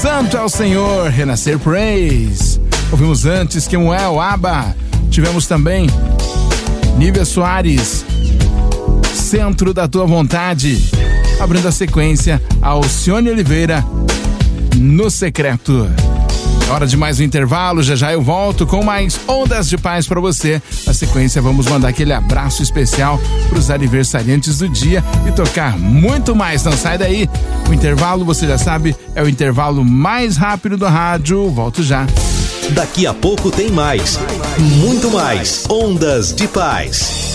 Santo é o Senhor, Renascer Praise. Ouvimos antes Kemuel, Abba. Tivemos também Nívia Soares, Centro da Tua Vontade. Abrindo a sequência, Alcione Oliveira, No Secreto. Hora de mais um intervalo, já eu volto com mais Ondas de Paz pra você. Na sequência vamos mandar aquele abraço especial pros aniversariantes do dia e tocar muito mais, não sai daí. O intervalo, você já sabe, é o intervalo mais rápido do rádio. Volto já. Daqui a pouco tem mais, muito mais Ondas de Paz.